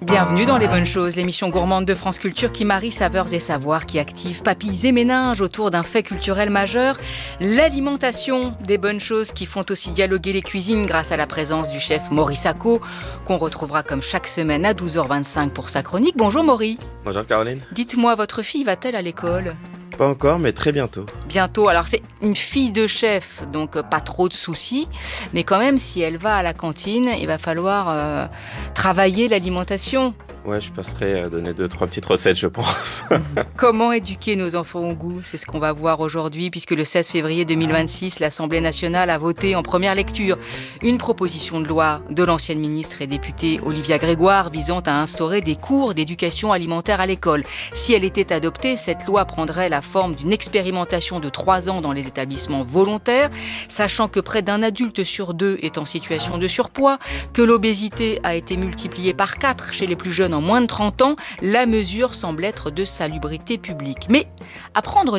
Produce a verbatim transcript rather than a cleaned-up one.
Bienvenue dans Les Bonnes Choses, l'émission gourmande de France Culture qui marie saveurs et savoirs, qui active papilles et méninges autour d'un fait culturel majeur, l'alimentation. Des bonnes choses qui font aussi dialoguer les cuisines grâce à la présence du chef Maury Sacco, qu'on retrouvera comme chaque semaine à douze heures vingt-cinq pour sa chronique. Bonjour Maury. Bonjour Caroline. Dites-moi, votre fille va-t-elle à l'école ? Pas encore, mais très bientôt. Bientôt, alors c'est une fille de chef, donc euh, pas trop de soucis, mais quand même si elle va à la cantine, il va falloir euh, travailler l'alimentation. Ouais, je passerai à donner deux, trois petites recettes, je pense. Comment éduquer nos enfants au goût ? C'est ce qu'on va voir aujourd'hui, puisque le seize février deux mille vingt-six, l'Assemblée nationale a voté en première lecture une proposition de loi de l'ancienne ministre et députée Olivia Grégoire visant à instaurer des cours d'éducation alimentaire à l'école. Si elle était adoptée, cette loi prendrait la forme d'une expérimentation de trois ans dans les établissements volontaires, sachant que près d'un adulte sur deux est en situation de surpoids, que l'obésité a été multipliée par quatre chez les plus jeunes en moins de trente ans, la mesure semble être de salubrité publique. Mais apprendre